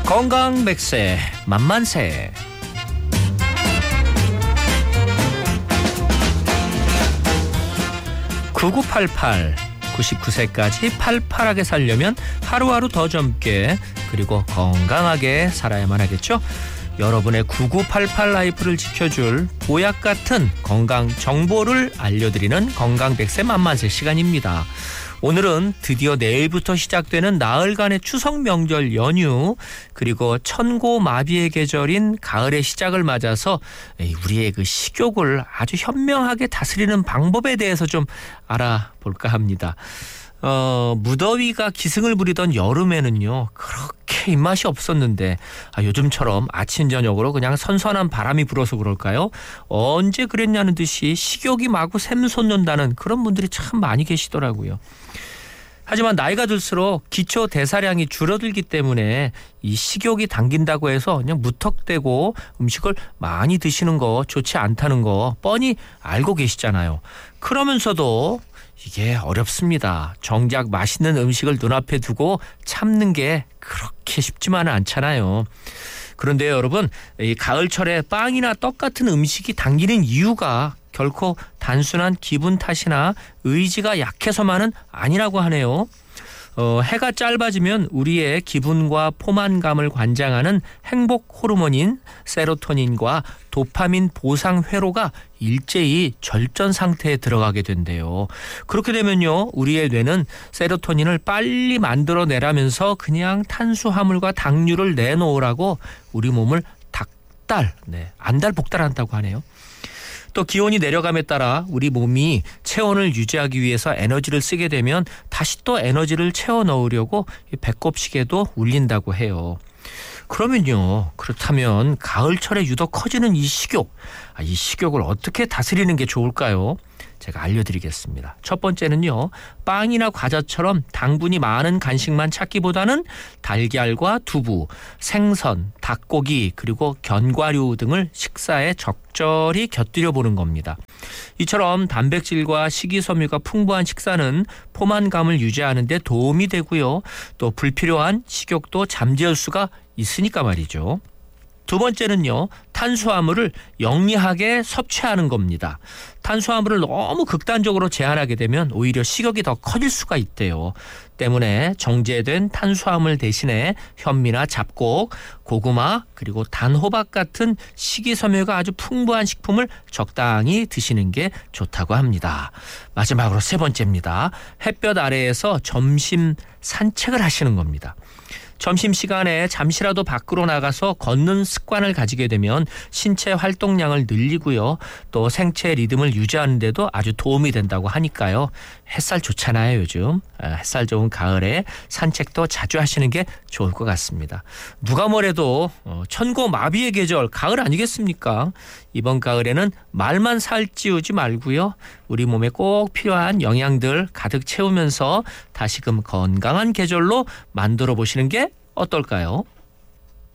건강 100세 만만세. (9988) 99세까지 팔팔하게 살려면 하루하루 더 젊게 그리고 건강하게 살아야만 하겠죠. 여러분의 9988 라이프를 지켜줄 보약 같은 건강 정보를 알려드리는 건강 100세 만만세 시간입니다. 오늘은 드디어 내일부터 시작되는 나흘간의 추석 명절 연휴 그리고 천고마비의 계절인 가을의 시작을 맞아서 우리의 그 식욕을 아주 현명하게 다스리는 방법에 대해서 좀 알아볼까 합니다. 무더위가 기승을 부리던 여름에는요 그렇게 입맛이 없었는데 요즘처럼 아침 저녁으로 그냥 선선한 바람이 불어서 그럴까요? 언제 그랬냐는 듯이 식욕이 마구 샘솟는다는 그런 분들이 참 많이 계시더라고요. 하지만 나이가 들수록 기초 대사량이 줄어들기 때문에 이 식욕이 당긴다고 해서 그냥 무턱대고 음식을 많이 드시는 거 좋지 않다는 거 뻔히 알고 계시잖아요. 그러면서도 이게 어렵습니다. 정작 맛있는 음식을 눈앞에 두고 참는 게 그렇게 쉽지만은 않잖아요. 그런데 여러분, 이 가을철에 빵이나 떡 같은 음식이 당기는 이유가 결코 단순한 기분 탓이나 의지가 약해서만은 아니라고 하네요. 해가 짧아지면 우리의 기분과 포만감을 관장하는 행복 호르몬인 세로토닌과 도파민 보상 회로가 일제히 절전 상태에 들어가게 된대요. 그렇게 되면요, 우리의 뇌는 세로토닌을 빨리 만들어내라면서 그냥 탄수화물과 당류를 내놓으라고 우리 몸을 안달복달한다고 하네요. 또 기온이 내려감에 따라 우리 몸이 체온을 유지하기 위해서 에너지를 쓰게 되면 다시 또 에너지를 채워 넣으려고 배꼽시계도 울린다고 해요. 그렇다면 가을철에 유독 커지는 이 식욕을 어떻게 다스리는 게 좋을까요? 제가 알려드리겠습니다. 첫 번째는요, 빵이나 과자처럼 당분이 많은 간식만 찾기보다는 달걀과 두부, 생선, 닭고기 그리고 견과류 등을 식사에 적절히 곁들여 보는 겁니다. 이처럼 단백질과 식이섬유가 풍부한 식사는 포만감을 유지하는 데 도움이 되고요. 또 불필요한 식욕도 잠재울 수가 있으니까 말이죠. 두 번째는요, 탄수화물을 영리하게 섭취하는 겁니다. 탄수화물을 너무 극단적으로 제한하게 되면 오히려 식욕이 더 커질 수가 있대요. 때문에 정제된 탄수화물 대신에 현미나 잡곡, 고구마 그리고 단호박 같은 식이섬유가 아주 풍부한 식품을 적당히 드시는 게 좋다고 합니다. 마지막으로 세 번째입니다. 햇볕 아래에서 점심 산책을 하시는 겁니다. 점심시간에 잠시라도 밖으로 나가서 걷는 습관을 가지게 되면 신체 활동량을 늘리고요. 또 생체 리듬을 유지하는 데도 아주 도움이 된다고 하니까요. 햇살 좋잖아요, 요즘. 햇살 좋은 가을에 산책도 자주 하시는 게 좋을 것 같습니다. 누가 뭐래도 천고마비의 계절, 가을 아니겠습니까? 이번 가을에는 말만 살찌우지 말고요. 우리 몸에 꼭 필요한 영양들 가득 채우면서 다시금 건강한 계절로 만들어 보시는 게 어떨까요?